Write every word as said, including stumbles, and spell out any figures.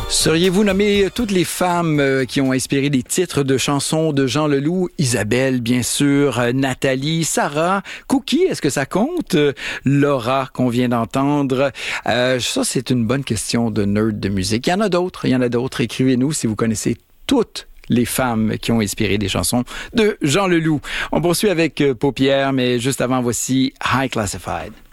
Sauriez-vous nommer toutes les femmes qui ont inspiré des titres de chansons de Jean Leloup? Isabelle, bien sûr, Nathalie, Sarah, Cookie, est-ce que ça compte? Laura, qu'on vient d'entendre. Euh, ça, c'est une bonne question de nerd de musique. Il y en a d'autres, il y en a d'autres. Écrivez-nous si vous connaissez toutes les femmes qui ont inspiré des chansons de Jean Leloup. On poursuit avec Paupières, mais juste avant, voici High Classified.